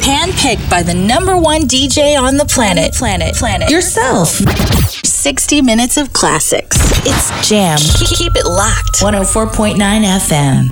Handpicked by the #1 DJ on the planet. Yourself. 60 minutes of classics. It's Jam. Keep it locked. 104.9 FM.